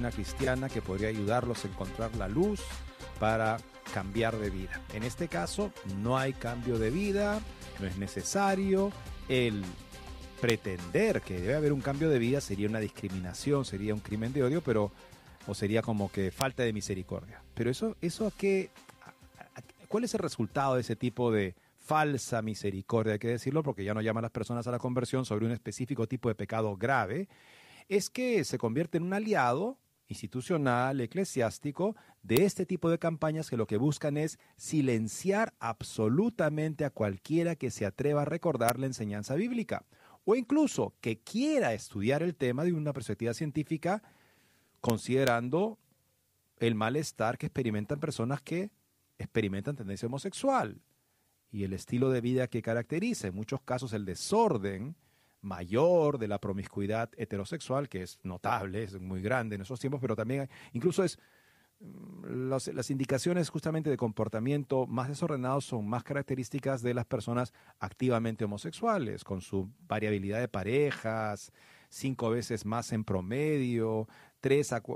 cristiana que podría ayudarlos a encontrar la luz para cambiar de vida. En este caso, no hay cambio de vida, no es necesario. El pretender que debe haber un cambio de vida sería una discriminación, sería un crimen de odio, o sería como que falta de misericordia. Pero eso ¿cuál es el resultado de ese tipo de falsa misericordia? Hay que decirlo porque ya no llaman a las personas a la conversión sobre un específico tipo de pecado grave. Es que se convierte en un aliado institucional, eclesiástico, de este tipo de campañas que lo que buscan es silenciar absolutamente a cualquiera que se atreva a recordar la enseñanza bíblica, o incluso que quiera estudiar el tema de una perspectiva científica, considerando el malestar que experimentan personas que experimentan tendencia homosexual y el estilo de vida que caracteriza, en muchos casos, el desorden mayor de la promiscuidad heterosexual, que es notable, es muy grande en esos tiempos, pero también incluso las indicaciones justamente de comportamiento más desordenado son más características de las personas activamente homosexuales, con su variabilidad de parejas, 5 veces más en promedio, 3 a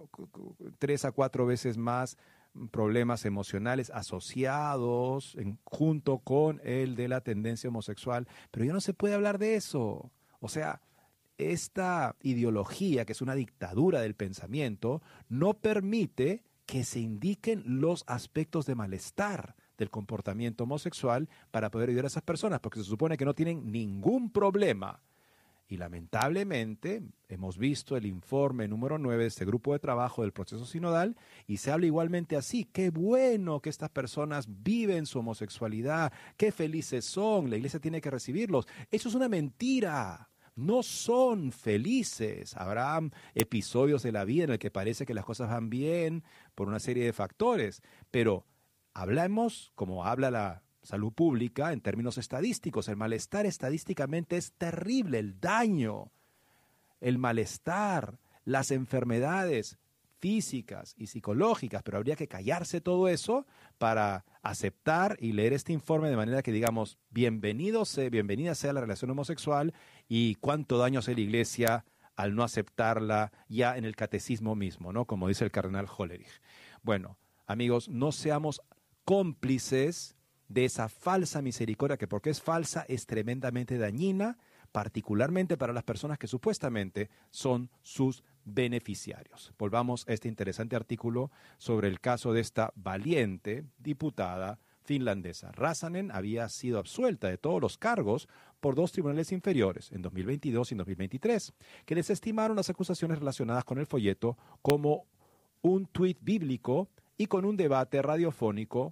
4 veces más problemas emocionales asociados junto con el de la tendencia homosexual. Pero ya no se puede hablar de eso. O sea, esta ideología, que es una dictadura del pensamiento, no permite que se indiquen los aspectos de malestar del comportamiento homosexual para poder ayudar a esas personas, porque se supone que no tienen ningún problema. Y lamentablemente hemos visto el informe número 9 de este grupo de trabajo del proceso sinodal y se habla igualmente así. Qué bueno que estas personas viven su homosexualidad, qué felices son, la iglesia tiene que recibirlos. Eso es una mentira. No son felices. Habrá episodios de la vida en el que parece que las cosas van bien por una serie de factores, pero hablamos como habla la salud pública en términos estadísticos. El malestar estadísticamente es terrible, el daño, el malestar, las enfermedades físicas y psicológicas, pero habría que callarse todo para aceptar y leer este informe de manera que digamos, bienvenida sea la relación homosexual y cuánto daño hace la iglesia al no aceptarla ya en el catecismo mismo, ¿no? Como dice el cardenal Hollerich. Bueno, amigos, no seamos cómplices de esa falsa misericordia que, porque es falsa, es tremendamente dañina, particularmente para las personas que supuestamente son sus beneficiarios. Volvamos a este interesante artículo sobre el caso de esta valiente diputada finlandesa. Räsänen había sido absuelta de todos los cargos por 2 tribunales inferiores en 2022 y 2023, que desestimaron las acusaciones relacionadas con el folleto como un tuit bíblico y con un debate radiofónico,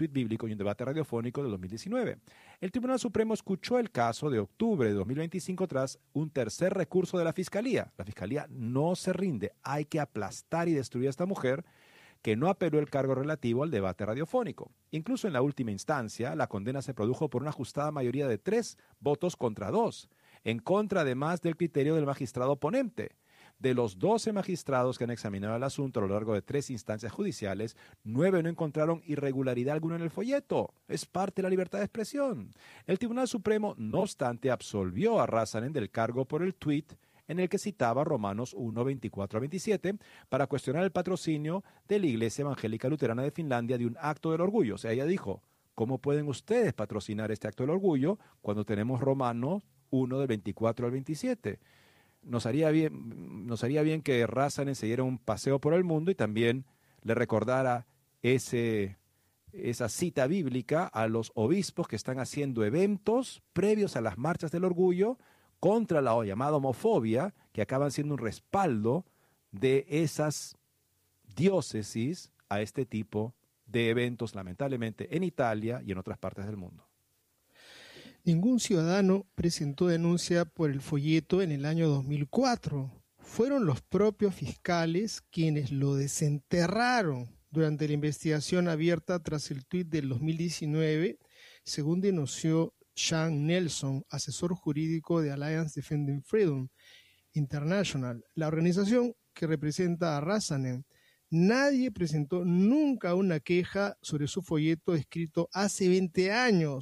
del 2019. El Tribunal Supremo escuchó el caso de octubre de 2025 tras un tercer recurso de la Fiscalía. La Fiscalía no se rinde, hay que aplastar y destruir a esta mujer que no apeló el cargo relativo al debate radiofónico. Incluso en la última instancia, la condena se produjo por una ajustada mayoría de 3 votos contra 2, en contra además del criterio del magistrado ponente. De los 12 magistrados que han examinado el asunto a lo largo de 3 instancias judiciales, 9 no encontraron irregularidad alguna en el folleto. Es parte de la libertad de expresión. El Tribunal Supremo, no obstante, absolvió a Räsänen del cargo por el tuit en el que citaba Romanos 1, 24 a 27 para cuestionar el patrocinio de la Iglesia Evangélica Luterana de Finlandia de un acto del orgullo. O sea, ella dijo, ¿cómo pueden ustedes patrocinar este acto del orgullo cuando tenemos Romanos 1 del 24 al 27? Nos haría bien que Räsänen se diera un paseo por el mundo y también le recordara esa cita bíblica a los obispos que están haciendo eventos previos a las marchas del orgullo contra la llamada homofobia, que acaban siendo un respaldo de esas diócesis a este tipo de eventos, lamentablemente, en Italia y en otras partes del mundo. Ningún ciudadano presentó denuncia por el folleto en el año 2004. Fueron los propios fiscales quienes lo desenterraron durante la investigación abierta tras el tuit del 2019, según denunció Sean Nelson, asesor jurídico de Alliance Defending Freedom International, la organización que representa a Räsänen. Nadie presentó nunca una queja sobre su folleto escrito hace 20 años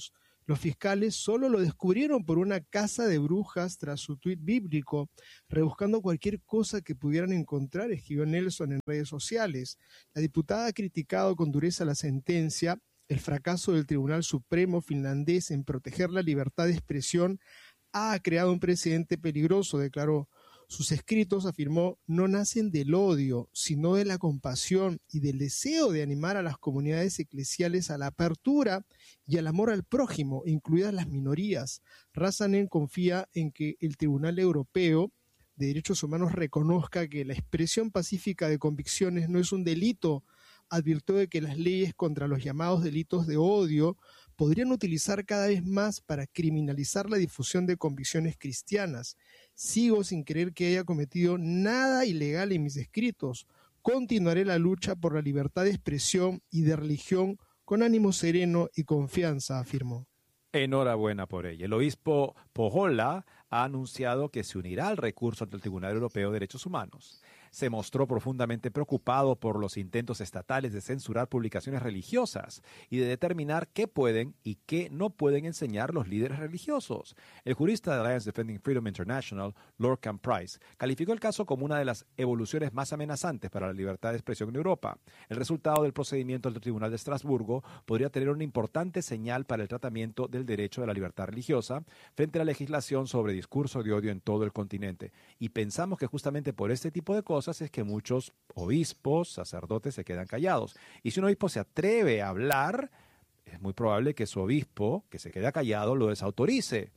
Los fiscales solo lo descubrieron por una casa de brujas tras su tuit bíblico, rebuscando cualquier cosa que pudieran encontrar, escribió Nelson en redes sociales. La diputada ha criticado con dureza la sentencia, el fracaso del Tribunal Supremo finlandés en proteger la libertad de expresión ha creado un precedente peligroso, declaró. Sus escritos, afirmó, no nacen del odio, sino de la compasión y del deseo de animar a las comunidades eclesiales a la apertura y al amor al prójimo, incluidas las minorías. Räsänen confía en que el Tribunal Europeo de Derechos Humanos reconozca que la expresión pacífica de convicciones no es un delito. Advirtió de que las leyes contra los llamados delitos de odio podrían utilizar cada vez más para criminalizar la difusión de convicciones cristianas. Sigo sin creer que haya cometido nada ilegal en mis escritos. Continuaré la lucha por la libertad de expresión y de religión con ánimo sereno y confianza, afirmó. Enhorabuena por ella. El obispo Pohjola ha anunciado que se unirá al recurso ante el Tribunal Europeo de Derechos Humanos. Se mostró profundamente preocupado por los intentos estatales de censurar publicaciones religiosas y de determinar qué pueden y qué no pueden enseñar los líderes religiosos. El jurista de Alliance Defending Freedom International, Lorcan Price, calificó el caso como una de las evoluciones más amenazantes para la libertad de expresión en Europa. El resultado del procedimiento del Tribunal de Estrasburgo podría tener una importante señal para el tratamiento del derecho de la libertad religiosa frente a la legislación sobre discurso de odio en todo el continente. Y pensamos que justamente por este tipo de cosas es que muchos obispos, sacerdotes se quedan callados. Y si un obispo se atreve a hablar, es muy probable que su obispo, que se queda callado, lo desautorice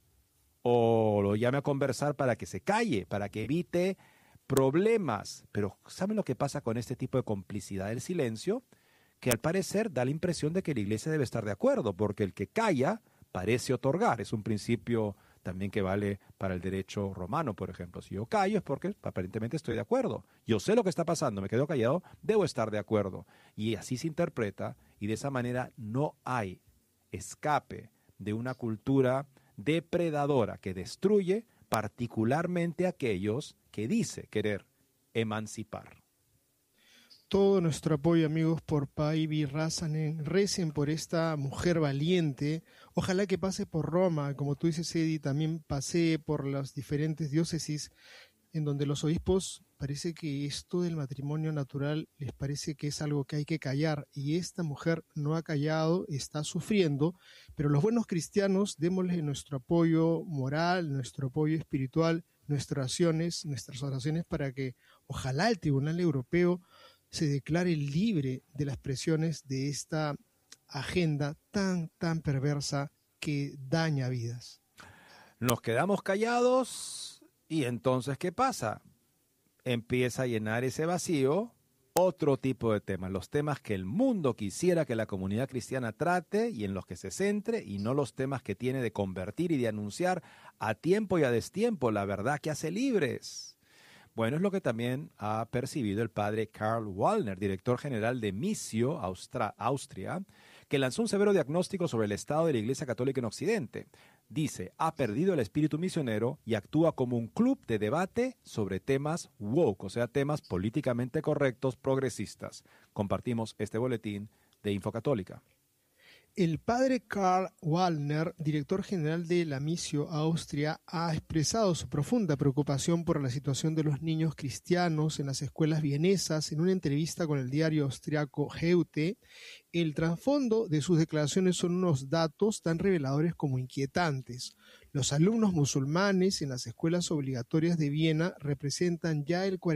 o lo llame a conversar para que se calle, para que evite problemas. Pero ¿saben lo que pasa con este tipo de complicidad del silencio? Que al parecer da la impresión de que la iglesia debe estar de acuerdo, porque el que calla parece otorgar. Es un principio también que vale para el derecho romano, por ejemplo. Si yo callo es porque aparentemente estoy de acuerdo. Yo sé lo que está pasando, me quedo callado, debo estar de acuerdo. Y así se interpreta, y de esa manera no hay escape de una cultura depredadora que destruye particularmente a aquellos que dice querer emancipar. Todo nuestro apoyo, amigos, por Päivi Räsänen. Recen por esta mujer valiente. Ojalá que pase por Roma, como tú dices, Eddie, también pase por las diferentes diócesis en donde los obispos parece que esto del matrimonio natural les parece que es algo que hay que callar, y esta mujer no ha callado, está sufriendo, pero los buenos cristianos démosle nuestro apoyo moral, nuestro apoyo espiritual, nuestras oraciones para que ojalá el Tribunal Europeo se declare libre de las presiones de esta agenda tan perversa que daña vidas. Nos quedamos callados y entonces, ¿qué pasa? Empieza a llenar ese vacío otro tipo de temas, los temas que el mundo quisiera que la comunidad cristiana trate y en los que se centre, y no los temas que tiene de convertir y de anunciar a tiempo y a destiempo la verdad que hace libres. Bueno, es lo que también ha percibido el padre Karl Wallner, director general de Missio, Austria, que lanzó un severo diagnóstico sobre el estado de la Iglesia Católica en Occidente. Dice, ha perdido el espíritu misionero y actúa como un club de debate sobre temas woke, o sea, temas políticamente correctos, progresistas. Compartimos este boletín de Infocatólica. El padre Karl Wallner, director general de la Missio Austria, ha expresado su profunda preocupación por la situación de los niños cristianos en las escuelas vienesas en una entrevista con el diario austriaco Heute. El trasfondo de sus declaraciones son unos datos tan reveladores como inquietantes. Los alumnos musulmanes en las escuelas obligatorias de Viena representan ya el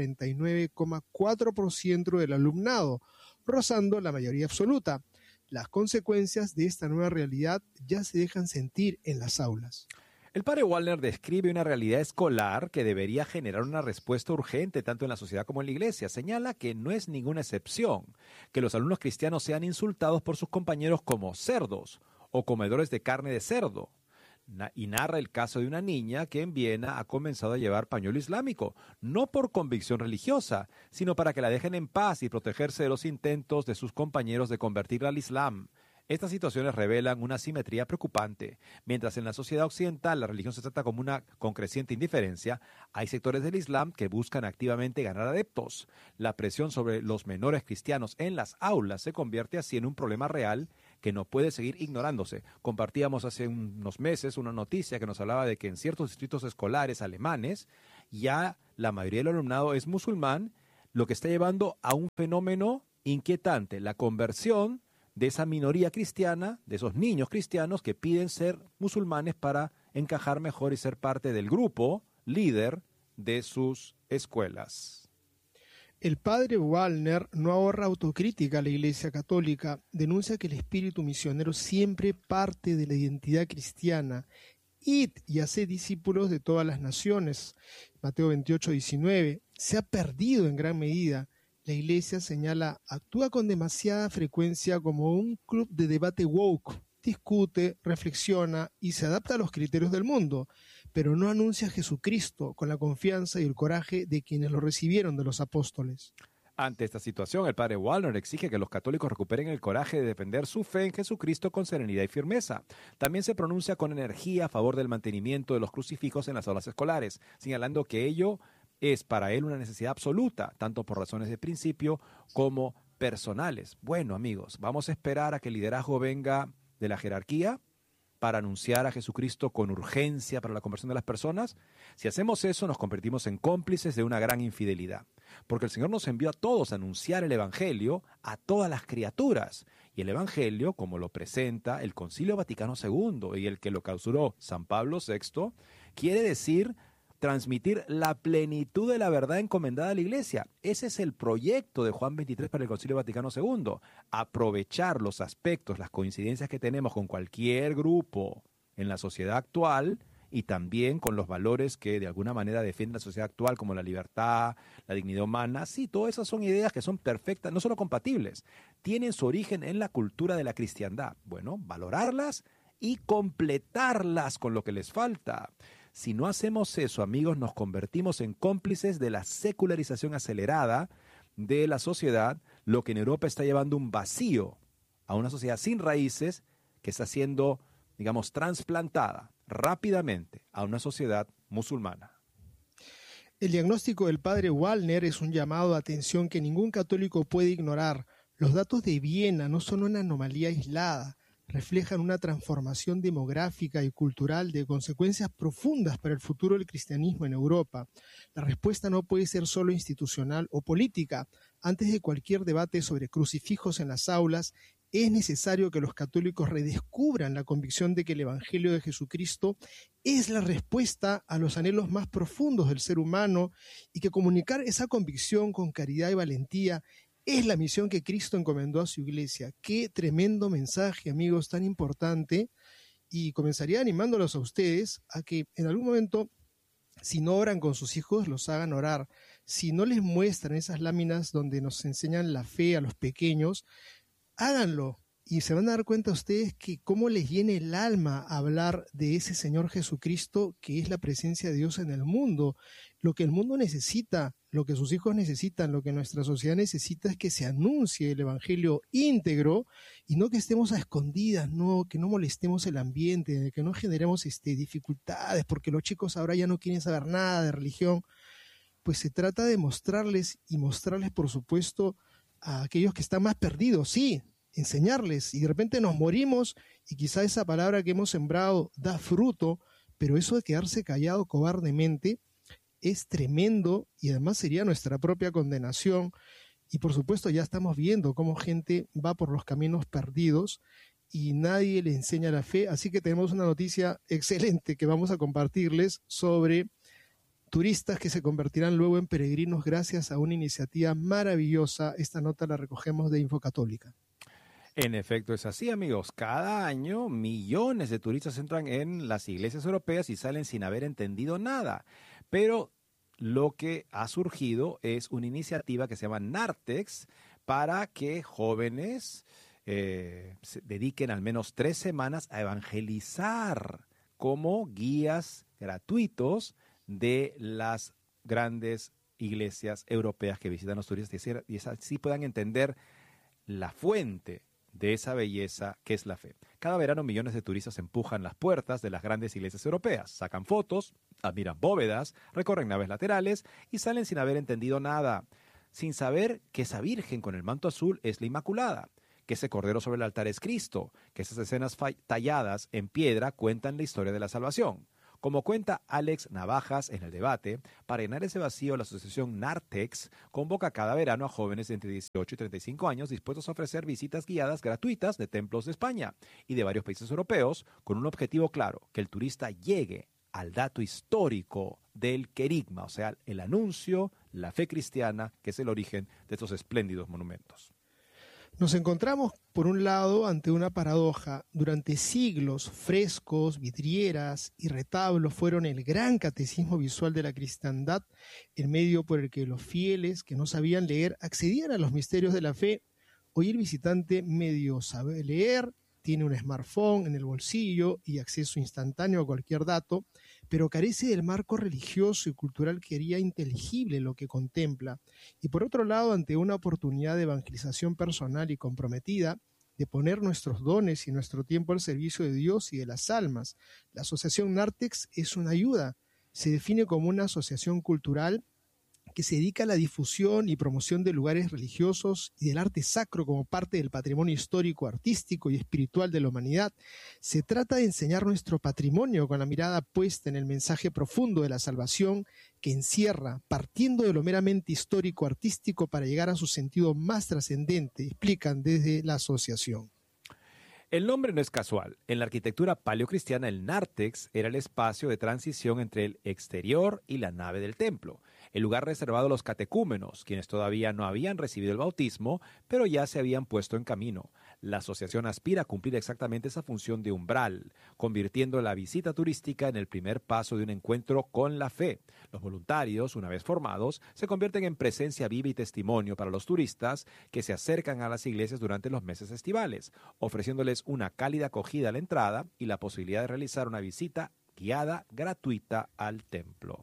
49,4% del alumnado, rozando la mayoría absoluta. Las consecuencias de esta nueva realidad ya se dejan sentir en las aulas. El padre Wallner describe una realidad escolar que debería generar una respuesta urgente tanto en la sociedad como en la iglesia. Señala que no es ninguna excepción que los alumnos cristianos sean insultados por sus compañeros como cerdos o comedores de carne de cerdo. Y narra el caso de una niña que en Viena ha comenzado a llevar pañuelo islámico, no por convicción religiosa, sino para que la dejen en paz y protegerse de los intentos de sus compañeros de convertirla al Islam. Estas situaciones revelan una asimetría preocupante. Mientras en la sociedad occidental la religión se trata como con creciente indiferencia, hay sectores del Islam que buscan activamente ganar adeptos. La presión sobre los menores cristianos en las aulas se convierte así en un problema real que no puede seguir ignorándose. Compartíamos hace unos meses una noticia que nos hablaba de que en ciertos distritos escolares alemanes ya la mayoría del alumnado es musulmán, lo que está llevando a un fenómeno inquietante, la conversión de esa minoría cristiana, de esos niños cristianos que piden ser musulmanes para encajar mejor y ser parte del grupo líder de sus escuelas. El padre Wallner no ahorra autocrítica a la Iglesia Católica, denuncia que el espíritu misionero siempre parte de la identidad cristiana. Id y haced discípulos de todas las naciones. Mateo 28:19. Se ha perdido en gran medida. La Iglesia, señala, actúa con demasiada frecuencia como un club de debate woke. Discute, reflexiona y se adapta a los criterios del mundo, pero no anuncia a Jesucristo con la confianza y el coraje de quienes lo recibieron de los apóstoles. Ante esta situación, el padre Wallner exige que los católicos recuperen el coraje de defender su fe en Jesucristo con serenidad y firmeza. También se pronuncia con energía a favor del mantenimiento de los crucifijos en las aulas escolares, señalando que ello es para él una necesidad absoluta, tanto por razones de principio como personales. Bueno, amigos, vamos a esperar a que el liderazgo venga de la jerarquía para anunciar a Jesucristo con urgencia para la conversión de las personas. Si hacemos eso, nos convertimos en cómplices de una gran infidelidad, porque el Señor nos envió a todos a anunciar el Evangelio a todas las criaturas. Y el Evangelio, como lo presenta el Concilio Vaticano II y el que lo clausuró San Pablo VI, quiere decir transmitir la plenitud de la verdad encomendada a la Iglesia. Ese es el proyecto de Juan 23 para el Concilio Vaticano II. Aprovechar los aspectos, las coincidencias que tenemos con cualquier grupo en la sociedad actual y también con los valores que de alguna manera defiende la sociedad actual, como la libertad, la dignidad humana. Sí, todas esas son ideas que son perfectas, no solo compatibles, tienen su origen en la cultura de la cristiandad. Bueno, valorarlas y completarlas con lo que les falta. Si no hacemos eso, amigos, nos convertimos en cómplices de la secularización acelerada de la sociedad, lo que en Europa está llevando un vacío a una sociedad sin raíces que está siendo, digamos, trasplantada rápidamente a una sociedad musulmana. El diagnóstico del padre Wallner es un llamado de atención que ningún católico puede ignorar. Los datos de Viena no son una anomalía aislada. Reflejan una transformación demográfica y cultural de consecuencias profundas para el futuro del cristianismo en Europa. La respuesta no puede ser solo institucional o política. Antes de cualquier debate sobre crucifijos en las aulas, es necesario que los católicos redescubran la convicción de que el Evangelio de Jesucristo es la respuesta a los anhelos más profundos del ser humano y que comunicar esa convicción con caridad y valentía es la misión que Cristo encomendó a su iglesia. Qué tremendo mensaje, amigos, tan importante. Y comenzaría animándolos a ustedes a que en algún momento, si no oran con sus hijos, los hagan orar. Si no les muestran esas láminas donde nos enseñan la fe a los pequeños, háganlo. Y se van a dar cuenta ustedes que cómo les llena el alma hablar de ese Señor Jesucristo, que es la presencia de Dios en el mundo. Lo que el mundo necesita, lo que sus hijos necesitan, lo que nuestra sociedad necesita es que se anuncie el Evangelio íntegro y no que estemos a escondidas, no, que no molestemos el ambiente, que no generemos dificultades, porque los chicos ahora ya no quieren saber nada de religión. Pues se trata de mostrarles y mostrarles, por supuesto, a aquellos que están más perdidos, sí, enseñarles, y de repente nos morimos y quizá esa palabra que hemos sembrado da fruto, pero eso de quedarse callado cobardemente es tremendo y además sería nuestra propia condenación. Y por supuesto ya estamos viendo cómo gente va por los caminos perdidos y nadie le enseña la fe, así que tenemos una noticia excelente que vamos a compartirles sobre turistas que se convertirán luego en peregrinos gracias a una iniciativa maravillosa. Esta nota la recogemos de Infocatólica. En efecto, es así, amigos. Cada año millones de turistas entran en las iglesias europeas y salen sin haber entendido nada. Pero lo que ha surgido es una iniciativa que se llama Nartex para que jóvenes se dediquen al menos 3 semanas a evangelizar como guías gratuitos de las grandes iglesias europeas que visitan los turistas y así puedan entender la fuente de esa belleza que es la fe. Cada verano millones de turistas empujan las puertas de las grandes iglesias europeas, sacan fotos, admiran bóvedas, recorren naves laterales y salen sin haber entendido nada, sin saber que esa Virgen con el manto azul es la Inmaculada, que ese cordero sobre el altar es Cristo, que esas escenas talladas en piedra cuentan la historia de la salvación. Como cuenta Alex Navajas en el debate, para llenar ese vacío, la asociación Nartex convoca cada verano a jóvenes de entre 18 y 35 años dispuestos a ofrecer visitas guiadas gratuitas de templos de España y de varios países europeos con un objetivo claro, que el turista llegue al dato histórico del querigma, o sea, el anuncio, la fe cristiana, que es el origen de estos espléndidos monumentos. Nos encontramos, por un lado, ante una paradoja. Durante siglos, frescos, vidrieras y retablos fueron el gran catecismo visual de la cristiandad, el medio por el que los fieles que no sabían leer accedían a los misterios de la fe. Hoy el visitante medio sabe leer, tiene un smartphone en el bolsillo y acceso instantáneo a cualquier dato, pero carece del marco religioso y cultural que haría inteligible lo que contempla. Y por otro lado, ante una oportunidad de evangelización personal y comprometida, de poner nuestros dones y nuestro tiempo al servicio de Dios y de las almas, la asociación Nartex es una ayuda. Se define como una asociación cultural que se dedica a la difusión y promoción de lugares religiosos y del arte sacro como parte del patrimonio histórico, artístico y espiritual de la humanidad. Se trata de enseñar nuestro patrimonio con la mirada puesta en el mensaje profundo de la salvación que encierra, partiendo de lo meramente histórico-artístico para llegar a su sentido más trascendente, explican desde la asociación. El nombre no es casual. En la arquitectura paleocristiana, el nártex era el espacio de transición entre el exterior y la nave del templo, el lugar reservado a los catecúmenos, quienes todavía no habían recibido el bautismo, pero ya se habían puesto en camino. La asociación aspira a cumplir exactamente esa función de umbral, convirtiendo la visita turística en el primer paso de un encuentro con la fe. Los voluntarios, una vez formados, se convierten en presencia viva y testimonio para los turistas que se acercan a las iglesias durante los meses estivales, ofreciéndoles una cálida acogida a la entrada y la posibilidad de realizar una visita guiada gratuita al templo.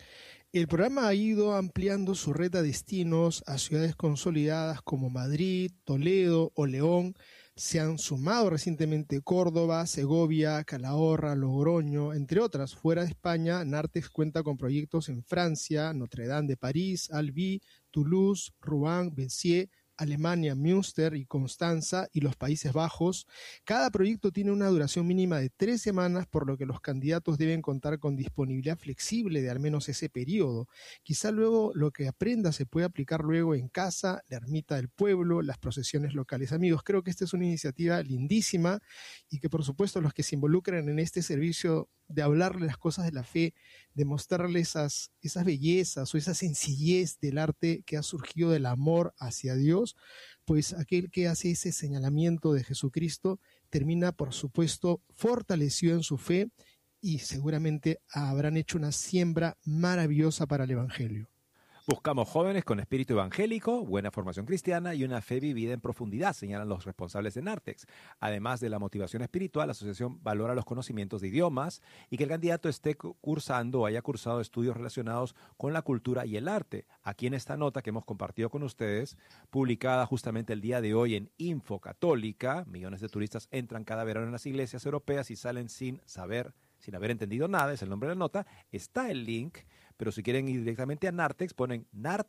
El programa ha ido ampliando su red de destinos a ciudades consolidadas como Madrid, Toledo o León. Se han sumado recientemente Córdoba, Segovia, Calahorra, Logroño, entre otras. Fuera de España, Nartex cuenta con proyectos en Francia, Notre Dame de París, Albi, Toulouse, Rouen, Béziers, Alemania, Münster y Constanza y los Países Bajos. Cada proyecto tiene una duración mínima de 3 semanas, por lo que los candidatos deben contar con disponibilidad flexible de al menos ese periodo. Quizá luego lo que aprenda se puede aplicar luego en casa, la ermita del pueblo, las procesiones locales. Amigos, creo que esta es una iniciativa lindísima y que por supuesto los que se involucran en este servicio de hablarle las cosas de la fe, de mostrarle esas bellezas o esa sencillez del arte que ha surgido del amor hacia Dios, pues aquel que hace ese señalamiento de Jesucristo termina, por supuesto, fortalecido en su fe y seguramente habrán hecho una siembra maravillosa para el Evangelio. Buscamos jóvenes con espíritu evangélico, buena formación cristiana y una fe vivida en profundidad, señalan los responsables de Nartex. Además de la motivación espiritual, la asociación valora los conocimientos de idiomas y que el candidato esté cursando o haya cursado estudios relacionados con la cultura y el arte. Aquí en esta nota que hemos compartido con ustedes, publicada justamente el día de hoy en Info Católica, millones de turistas entran cada verano en las iglesias europeas y salen sin haber entendido nada, es el nombre de la nota, está el link. Pero si quieren ir directamente a Nartex, ponen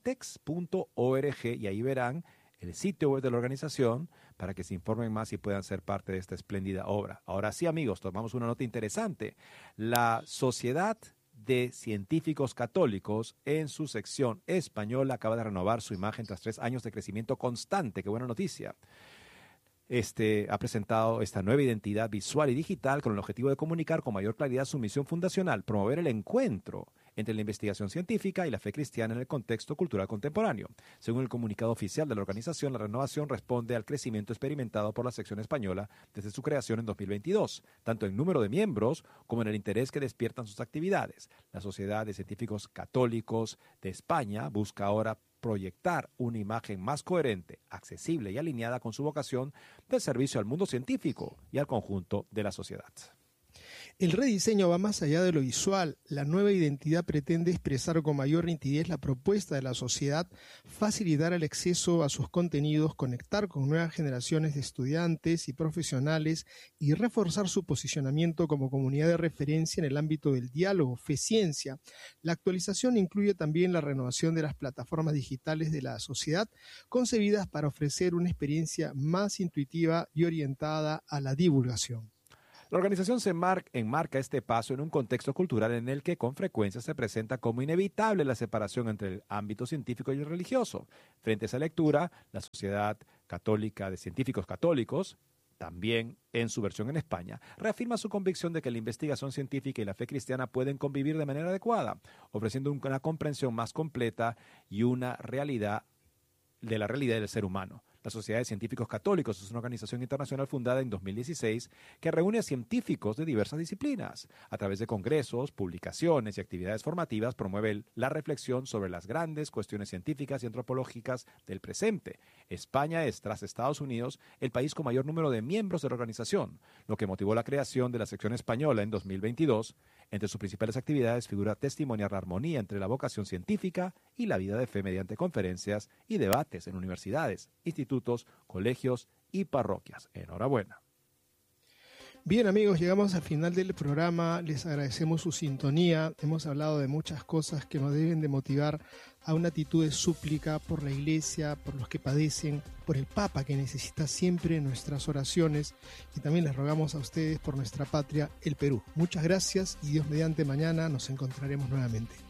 nartex.org y ahí verán el sitio web de la organización para que se informen más y puedan ser parte de esta espléndida obra. Ahora sí, amigos, tomamos una nota interesante. La Sociedad de Científicos Católicos, en su sección española, acaba de renovar su imagen tras 3 años de crecimiento constante. ¡Qué buena noticia! Ha presentado esta nueva identidad visual y digital con el objetivo de comunicar con mayor claridad su misión fundacional, promover el encuentro entre la investigación científica y la fe cristiana en el contexto cultural contemporáneo. Según el comunicado oficial de la organización, la renovación responde al crecimiento experimentado por la sección española desde su creación en 2022, tanto en número de miembros como en el interés que despiertan sus actividades. La Sociedad de Científicos Católicos de España busca ahora proyectar una imagen más coherente, accesible y alineada con su vocación del servicio al mundo científico y al conjunto de la sociedad. El rediseño va más allá de lo visual. La nueva identidad pretende expresar con mayor nitidez la propuesta de la sociedad, facilitar el acceso a sus contenidos, conectar con nuevas generaciones de estudiantes y profesionales y reforzar su posicionamiento como comunidad de referencia en el ámbito del diálogo, fe-ciencia. La actualización incluye también la renovación de las plataformas digitales de la sociedad, concebidas para ofrecer una experiencia más intuitiva y orientada a la divulgación. La organización se enmarca este paso en un contexto cultural en el que con frecuencia se presenta como inevitable la separación entre el ámbito científico y el religioso. Frente a esa lectura, la Sociedad Católica de Científicos Católicos, también en su versión en España, reafirma su convicción de que la investigación científica y la fe cristiana pueden convivir de manera adecuada, ofreciendo una comprensión más completa y una realidad de la realidad del ser humano. La Sociedad de Científicos Católicos es una organización internacional fundada en 2016 que reúne a científicos de diversas disciplinas. A través de congresos, publicaciones y actividades formativas promueve la reflexión sobre las grandes cuestiones científicas y antropológicas del presente. España es, tras Estados Unidos, el país con mayor número de miembros de la organización, lo que motivó la creación de la sección española en 2022. Entre sus principales actividades figura testimoniar la armonía entre la vocación científica y la vida de fe mediante conferencias y debates en universidades, institutos, colegios y parroquias. Enhorabuena. Bien amigos, llegamos al final del programa, les agradecemos su sintonía, hemos hablado de muchas cosas que nos deben de motivar a una actitud de súplica por la Iglesia, por los que padecen, por el Papa que necesita siempre nuestras oraciones y también les rogamos a ustedes por nuestra patria, el Perú. Muchas gracias y Dios mediante mañana nos encontraremos nuevamente.